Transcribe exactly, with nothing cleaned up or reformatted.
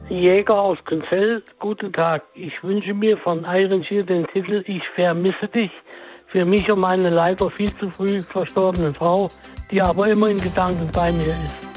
Jäger aus Künzell, guten Tag. Ich wünsche mir von Iron Shear den Titel Ich vermisse dich. Für mich und meine leider viel zu früh verstorbene Frau, die aber immer in Gedanken bei mir ist.